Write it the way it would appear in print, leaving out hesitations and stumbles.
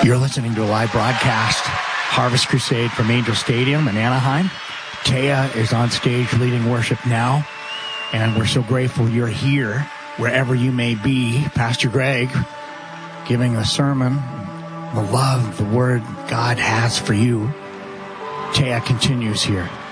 You're listening to a live broadcast, Harvest Crusade from Angel Stadium in Anaheim. Taya is on stage leading worship now, and we're so grateful you're here, wherever you may be. Pastor Greg giving a sermon, the love, the word God has for you. Taya continues here.